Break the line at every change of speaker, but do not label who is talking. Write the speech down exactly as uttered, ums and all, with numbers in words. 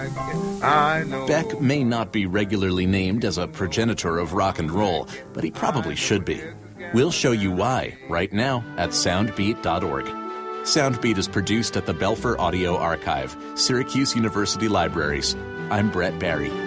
I know.
Beck may not be regularly named as a progenitor of rock and roll, but he probably should be. We'll show you why right now at soundbeat dot org. Soundbeat is produced at the Belfer Audio Archive, Syracuse University Libraries. I'm Brett Barry.